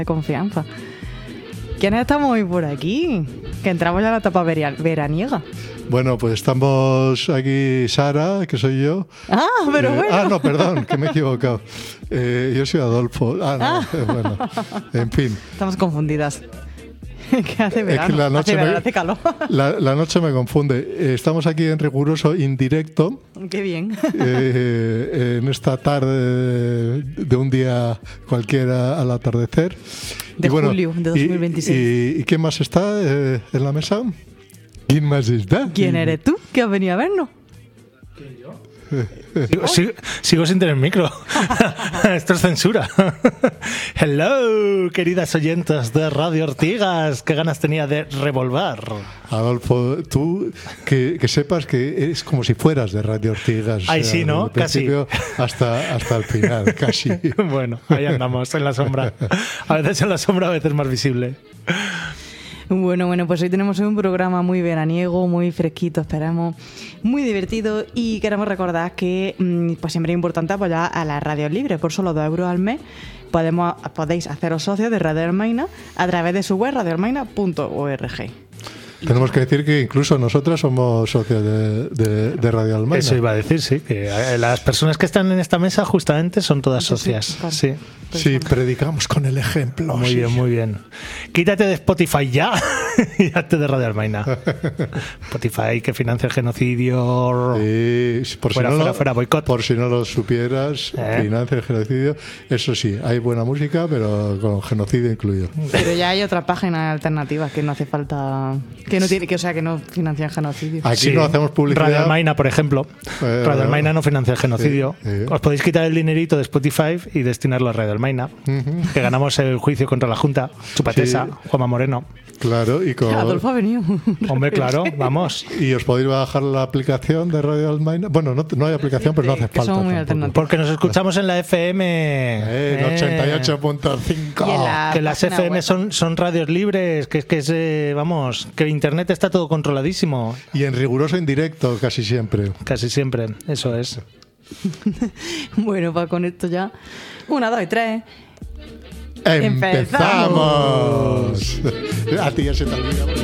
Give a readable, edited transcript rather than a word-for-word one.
de confianza. ¿Quiénes estamos hoy por aquí? Que entramos ya en la etapa veraniega. Bueno, pues estamos aquí Sara, que soy yo. Ah, pero bueno. No, perdón, que me he equivocado. Yo soy Adolfo. Bueno, en fin. Estamos confundidas. ¿Qué hace verano? Es que la noche hace calor. La noche me confunde. Estamos aquí en riguroso indirecto. Qué bien. En esta tarde de un día cualquiera al atardecer. De julio de 2026. ¿Y quién más está en la mesa? ¿Quién más está? ¿Quién eres tú que has venido a vernos? Sigo sin tener micro. Esto es censura. Hello, queridas oyentes de Radio Ortigas. Qué ganas tenía de revolver. Adolfo, tú que sepas que es como si fueras de Radio Ortigas. Ay, sí, ¿no? Casi. Hasta el final, casi. Bueno, ahí andamos, en la sombra. A veces en la sombra, a veces más visible. Bueno, pues hoy tenemos un programa muy veraniego, muy fresquito, esperamos, muy divertido, y queremos recordar que pues siempre es importante apoyar a las radios libres. Por solo 2 euros al mes podéis haceros socios de Radio Almaina a través de su web radioalmaina.org. Tenemos que decir que incluso nosotras somos socios de Radio Almaina. Eso iba a decir, sí, que las personas que están en esta mesa justamente son todas socias. Sí. Sí, predicamos con el ejemplo. Muy bien, muy bien. Quítate de Spotify ya y hazte de Radio Almaina. Spotify que financia el genocidio. Fuera, boicot. Por si no lo supieras, financia el genocidio. Eso sí, hay buena música, pero con genocidio incluido. Pero ya hay otras páginas alternativas que no hace falta... Que no financian genocidio. Aquí no hacemos publicidad. Radio Almaina, por ejemplo. Radio Almaina no financia el genocidio. Os podéis quitar el dinerito de Spotify y destinarlo a Radio Almaina, que ganamos el juicio contra la Junta. Chupatesa, Juanma Moreno. Claro, y con... Adolfo ha venido. Hombre, claro, vamos. Y os podéis bajar la aplicación de Radio Almaina. Bueno, no hay aplicación, pero no hace falta. Somos muy alternativos. Porque nos escuchamos en la FM. En 88.5. Que las FM son radios libres, que es, vamos, que Internet está todo controladísimo. Y en riguroso indirecto, casi siempre. Casi siempre, eso es. Bueno, pues con esto ya. 1, 2 y 3. ¡Empezamos! A ti ya se te olvida.